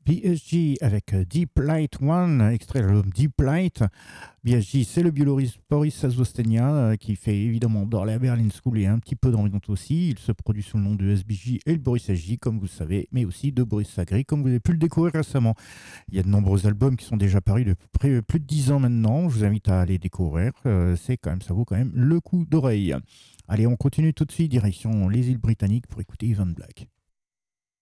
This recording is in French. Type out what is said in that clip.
BSG avec Deep Light One, extrait de l'album Deep Light. BSG, c'est le biologiste Boris Azostenia qui fait évidemment dans la Berlin School et un petit peu dans aussi. Il se produit sous le nom de SBJ et le Boris SJ, comme vous le savez, mais aussi de Boris Sagri, comme vous avez pu le découvrir récemment. Il y a de nombreux albums qui sont déjà parus depuis plus de 10 ans maintenant. Je vous invite à les découvrir. Ça vaut quand même le coup d'oreille. Allez, on continue tout de suite, direction les îles Britanniques pour écouter Ivan Black.